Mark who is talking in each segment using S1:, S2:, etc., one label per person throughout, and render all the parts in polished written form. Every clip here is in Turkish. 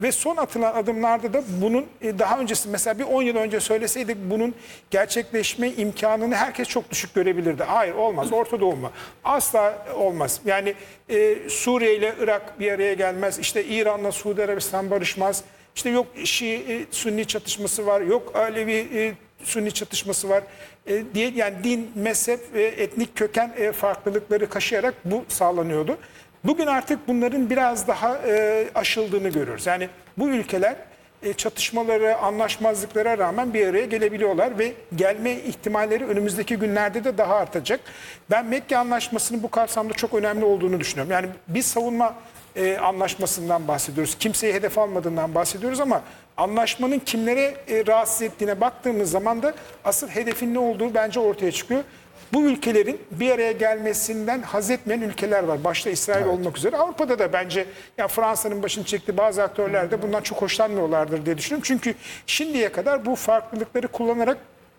S1: Ve son atılan adımlarda da bunun daha öncesi, mesela bir 10 yıl önce söyleseydik bunun gerçekleşme imkanını herkes çok düşük görebilirdi. Hayır, olmaz. Orta Doğu mu? Asla olmaz. Yani Suriye ile Irak bir araya gelmez. İşte İran'la Suudi Arabistan barışmaz. İşte yok Şii Sünni çatışması var. Yok Alevi Sünni çatışması var. Diye, yani din, mezhep ve etnik köken farklılıkları kaşıyarak bu sağlanıyordu. Bugün artık bunların biraz daha aşıldığını görüyoruz. Yani bu ülkeler çatışmalara, anlaşmazlıklara rağmen bir araya gelebiliyorlar ve gelme ihtimalleri önümüzdeki günlerde de daha artacak. Ben Mekke Anlaşması'nın bu kapsamda çok önemli olduğunu düşünüyorum. Yani biz savunma anlaşmasından bahsediyoruz. Kimseyi hedef almadığından bahsediyoruz ama anlaşmanın kimlere rahatsız ettiğine baktığımız zaman da asıl hedefin ne olduğu bence ortaya çıkıyor. Bu ülkelerin bir araya gelmesinden haz etmeyen ülkeler var. Başta İsrail olmak üzere. Avrupa'da da bence, ya Fransa'nın başını çektiği bazı aktörler de bundan çok hoşlanmıyorlardır diye düşünüyorum. Çünkü şimdiye kadar bu farklılıkları kullanarak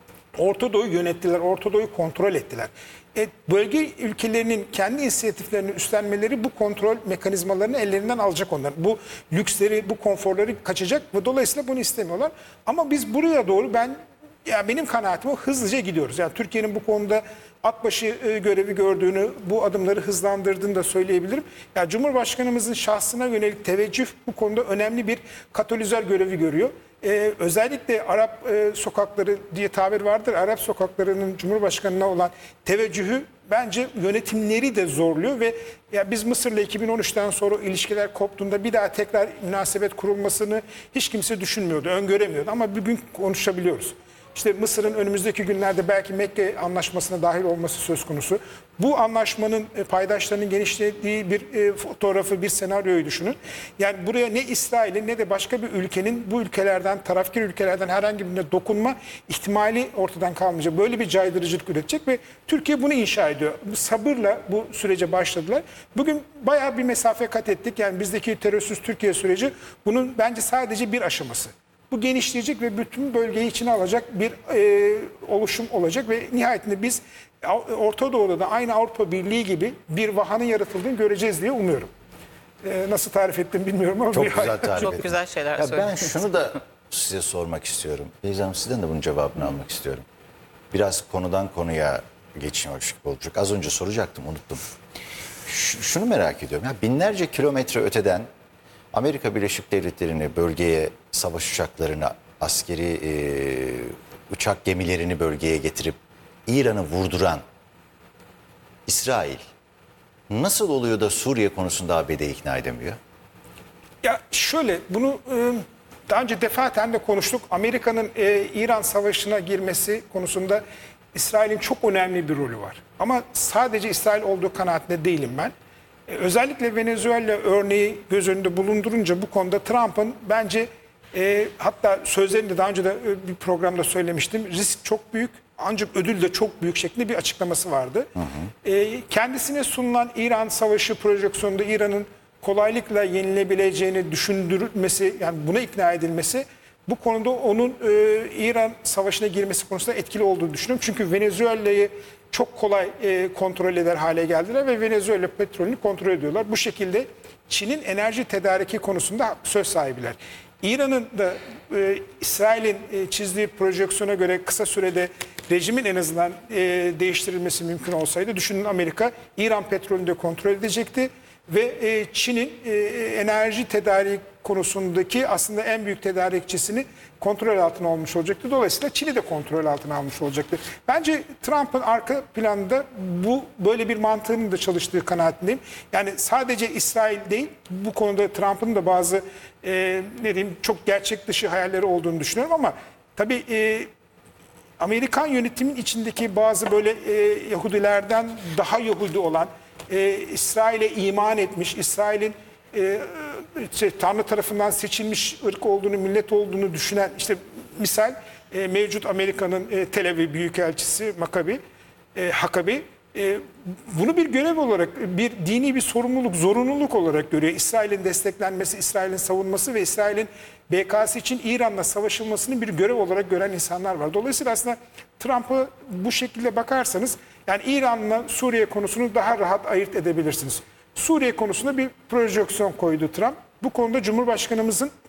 S1: Orta Doğu'yu yönettiler, Orta Doğu'yu kontrol ettiler. Bölge ülkelerinin kendi inisiyatiflerini üstlenmeleri bu kontrol mekanizmalarını ellerinden alacak onlar. Bu lüksleri, bu konforları kaçacak ve dolayısıyla bunu istemiyorlar. Ama biz buraya doğru benim kanaatim o, hızlıca gidiyoruz. Yani Türkiye'nin bu konuda atbaşı görevi gördüğünü, bu adımları hızlandırdığını da söyleyebilirim. Yani Cumhurbaşkanımızın şahsına yönelik teveccüh bu konuda önemli bir katalizör görevi görüyor. Özellikle Arap sokakları diye tabir vardır. Arap sokaklarının Cumhurbaşkanı'na olan teveccühü bence yönetimleri de zorluyor ve ya biz Mısır'la 2013'ten sonra ilişkiler koptuğunda bir daha tekrar münasebet kurulmasını hiç kimse düşünmüyordu, öngöremiyordu ama bugün konuşabiliyoruz. İşte Mısır'ın önümüzdeki günlerde belki Mekke Anlaşması'na dahil olması söz konusu. Bu anlaşmanın paydaşlarının genişlediği bir fotoğrafı, bir senaryoyu düşünün. Yani buraya ne İsrail'in ne de başka bir ülkenin bu ülkelerden, tarafkir ülkelerden herhangi birine dokunma ihtimali ortadan kalmayacak. Böyle bir caydırıcılık üretecek ve Türkiye bunu inşa ediyor. Sabırla bu sürece başladılar. Bugün bayağı bir mesafe kat ettik. Yani bizdeki terörsüz Türkiye süreci bunun bence sadece bir aşaması. Bu genişleyecek ve bütün bölgeyi içine alacak bir oluşum olacak ve nihayetinde biz Orta Doğu'da da aynı Avrupa Birliği gibi bir vahanın yaratıldığını göreceğiz diye umuyorum. Nasıl tarif ettim bilmiyorum ama
S2: çok güzel tarif ettim.
S3: Çok güzel şeyler
S2: Ben
S3: söylediniz.
S2: şunu da size sormak istiyorum. Beyza Hanım, sizden de bunun cevabını almak istiyorum. Biraz konudan konuya geçiyor gibi olacak. Az önce soracaktım, unuttum. Şunu merak ediyorum. Ya binlerce kilometre öteden Amerika Birleşik Devletleri'ni bölgeye, savaş uçaklarını, askeri uçak gemilerini bölgeye getirip İran'ı vurduran İsrail nasıl oluyor da Suriye konusunda ABD'yi ikna edemiyor?
S1: Ya şöyle, bunu daha önce defaten de konuştuk. Amerika'nın İran savaşına girmesi konusunda İsrail'in çok önemli bir rolü var. Ama sadece İsrail olduğu kanaatinde değilim ben. Özellikle Venezuela örneği göz önünde bulundurunca bu konuda Trump'ın bence hatta sözlerinde daha önce de bir programda söylemiştim. Risk çok büyük ancak ödül de çok büyük şeklinde bir açıklaması vardı. Kendisine sunulan İran savaşı projeksiyonunda İran'ın kolaylıkla yenilebileceğini düşündürülmesi, yani buna ikna edilmesi bu konuda onun İran savaşına girmesi konusunda etkili olduğunu düşünüyorum. Çünkü Venezuela'yı çok kolay kontrol eder hale geldiler ve Venezuela petrolünü kontrol ediyorlar. Bu şekilde Çin'in enerji tedariki konusunda söz sahibiler. İran'ın da İsrail'in çizdiği projeksiyona göre kısa sürede rejimin en azından değiştirilmesi mümkün olsaydı, düşünün Amerika İran petrolünü de kontrol edecekti. Ve Çin'in enerji tedariği konusundaki aslında en büyük tedarikçisini kontrol altına almış olacaktı. Dolayısıyla Çin'i de kontrol altına almış olacaktı. Bence Trump'ın arka planında böyle bir mantığının da çalıştığı kanaatindeyim. Yani sadece İsrail değil, bu konuda Trump'ın da bazı ne diyeyim çok gerçek dışı hayalleri olduğunu düşünüyorum ama tabii Amerikan yönetimin içindeki bazı böyle Yahudilerden daha Yahudi olan, İsrail'e iman etmiş, İsrail'in Tanrı tarafından seçilmiş ırk olduğunu, millet olduğunu düşünen, işte misal mevcut Amerika'nın Tel Aviv Büyükelçisi Hakabi bunu bir görev olarak, bir dini bir sorumluluk, zorunluluk olarak görüyor. İsrail'in desteklenmesi, İsrail'in savunması ve İsrail'in BK'sı için İran'la savaşılmasını bir görev olarak gören insanlar var. Dolayısıyla aslında Trump'ı bu şekilde bakarsanız, yani İran'la Suriye konusunu daha rahat ayırt edebilirsiniz. Suriye konusunda bir projeksiyon koydu Trump. Bu konuda Cumhurbaşkanımızın